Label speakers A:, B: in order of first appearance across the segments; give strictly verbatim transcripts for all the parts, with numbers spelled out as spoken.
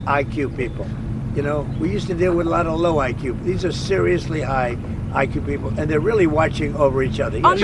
A: I Q people. You know, we used to deal with a lot of low I Q. These are seriously high I Q people, and they're really watching over each other.
B: On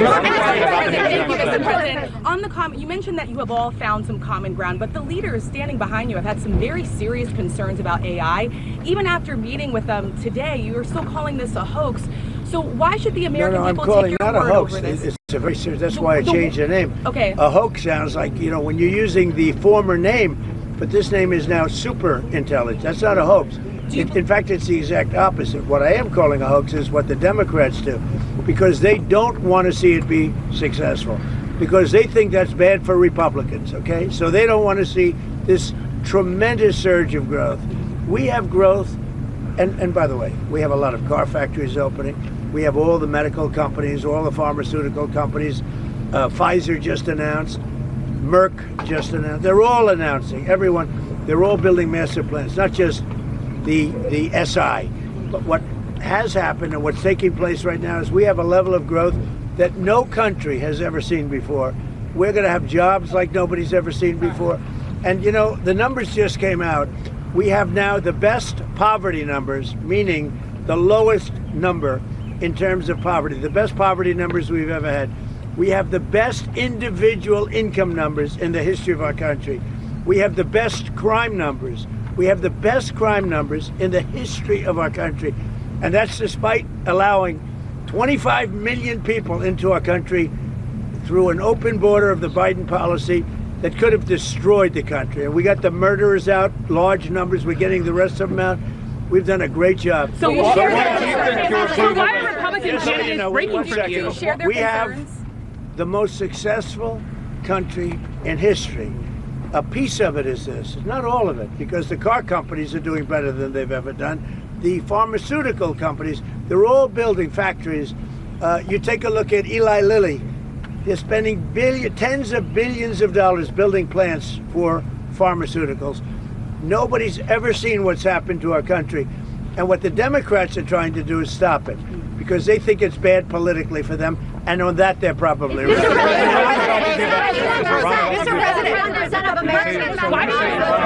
A: Yes.
B: the, President, on the comment, you mentioned that you have all found some common ground, but the leaders standing behind you have had some very serious concerns about A I. Even after meeting with them today, you are still calling this a hoax. So why should the American
A: no, no,
B: people
A: I'm calling
B: take your
A: not
B: word
A: a hoax.
B: over this?
A: It's a very serious. That's why I changed the name.
B: Okay.
A: A hoax sounds like, you know, when you're using the former name, but this name is now super intelligence. That's not a hoax. In, in fact, it's the exact opposite. What I am calling a hoax is what the Democrats do, because they don't want to see it be successful, because they think that's bad for Republicans, okay? So they don't want to see this tremendous surge of growth. We have growth, and, and by the way, we have a lot of car factories opening. We have all the medical companies, all the pharmaceutical companies. Uh, Pfizer just announced. Merck just announced. They're all announcing. Everyone, they're all building master plans, not just the the S I. But what has happened and what's taking place right now is we have a level of growth that no country has ever seen before. We're going to have jobs like nobody's ever seen before. And, you know, the numbers just came out. We have now the best poverty numbers, meaning the lowest number in terms of poverty, the best poverty numbers we've ever had. We have the best individual income numbers in the history of our country. We have the best crime numbers. We have the best crime numbers in the history of our country. And that's despite allowing twenty-five million people into our country through an open border of the Biden policy that could have destroyed the country. And we got the murderers out, large numbers. We're getting the rest of them out. We've done a great job.
B: So,
C: so
B: share
C: why do you think you're
B: so why are Republican
A: Just so you
B: candidates
A: know,
B: breaking
A: one
B: for
A: second.
B: you? Share their
A: We
B: concerns?
A: have the most successful country in history. A piece of it is this, not all of it, because the car companies are doing better than they've ever done. The pharmaceutical companies, they're all building factories. Uh, you take a look at Eli Lilly. They're spending billion, tens of billions of dollars building plants for pharmaceuticals. Nobody's ever seen what's happened to our country. And what the Democrats are trying to do is stop it, because they think it's bad politically for them. And on that, they're probably right.
D: Mister President, one percent of Americans. Why do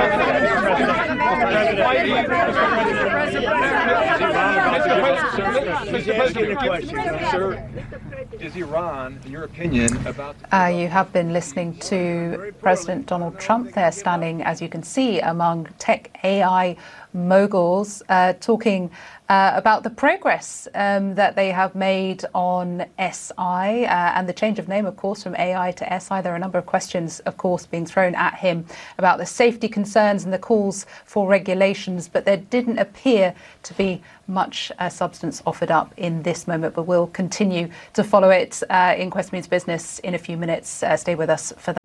C: you? Is Iran, in your opinion, about to...
E: Uh, you have been listening to President Donald Trump there, standing, as you can see, among tech A I moguls, uh, talking uh, about the progress um, that they have made on S I uh, and the change of name, of course, from A I to S I. There are a number of questions, of course, being thrown at him about the safety concerns and the calls for regulations, but there didn't appear to be much uh, substance offered up in this moment. But we'll continue to follow it uh, in Quest Means Business in a few minutes. Uh, stay with us for that.